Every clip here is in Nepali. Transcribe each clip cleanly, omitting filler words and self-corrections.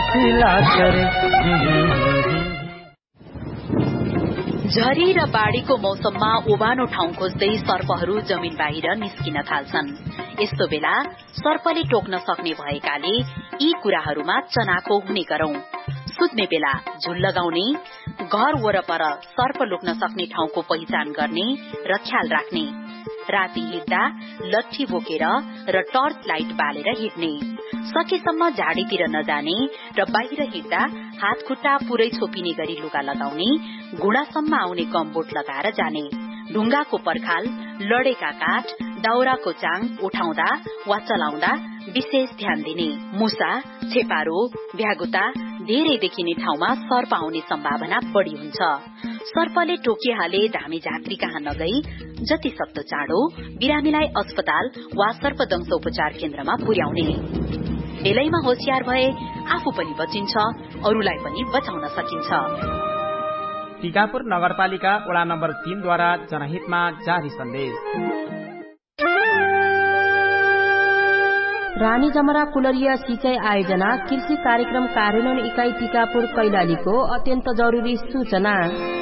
खिला करे। झरी र बाढीको मौसममा ओबानो ठाउँ खोज्दै सर्पहरू जमिन बाहिर निस्किन थाल्छन्। यस्तो बेला सर्पले टोक्न सक्ने भएकाले यी कुराहरूमा चनाखो हुने गरौं। सुत्ने बेला झुल लगाउने, घर वरपर सर्प लुक्न सक्ने ठाउँको पहिचान गर्ने र ख्याल राख्ने। राति हिँड्दा लट्ठी बोकेर र टर्च लाइट बालेर हिँड्ने। सकेसम्म झाडीतिर नजाने र बाहिर हिँड्दा हात खुट्टा पुरै छोपिने गरी लुगा लगाउने। घुँडासम्म आउने गमबोट लगाएर जाने। ढुङ्गाको पर्खाल, लडेका काठ, दाउराको चाङ उठाउँदा वा चलाउँदा विशेष ध्यान दिने। मुसा, छेपारो, भ्यागुता धेरै देखिने ठाउँमा सर्प आउने सम्भावना बढ़ी हुन्छ। सर्पले टोकिहाले धामी झाँक्री कहाँ नगई जति सक्दो चाँडो बिरामीलाई अस्पताल वा सर्पदंश उपचार केन्द्रमा पुर्याउने। बेलैमा होशियार भए आफू पनि बचिन्छ, अरूलाई पनि बचाउन सकिन्छ। टिकापुर नगरपालिका वडा नम्बर 3 द्वारा जनहितमा जारी सन्देश। रानी जमरा कुलरिया सिंचाई आयोजना कृषि कार्यक्रम कार्यान्वयन इकाई टिकापुर कैलालीको अत्यन्त जरुरी सूचना।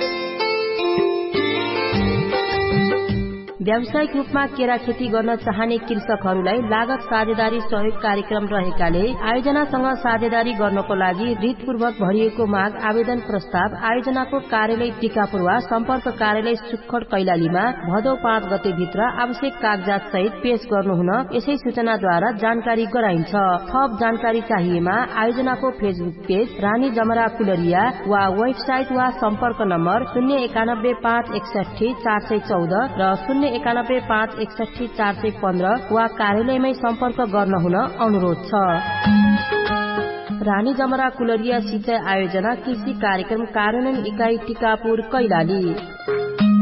व्यावसायिक रूपमा केरा खेती गर्न चाहने कृषकहरूलाई लागत साझेदारी सहयोग कार्यक्रम रहेकाले आयोजनासँग साझेदारी गर्नको लागि रितपूर्वक भरिएको माग आवेदन प्रस्ताव आयोजनाको कार्यालय टिकापुर वा सम्पर्क कार्यालय सुखखड कैलालीमा भदौ 5 गते भित्र आवश्यक कागजात सहित पेश गर्नुहुन यसै सूचनाद्वारा जानकारी गराइन्छ। थप जानकारी चाहिएमा आयोजनाको फेसबुक पेज रानी जमरा कुलरिया वा वेबसाइट वा सम्पर्क नम्बर 091561414 र 091561415 वा कार्यालयमै सम्पर्क गर्न हुन अनुरोध छ। रानी जमरा कुलरिया सिंचाई आयोजना कृषि कार्यक्रम कार्यान्वयन इकाई टिकापुर कैलाली।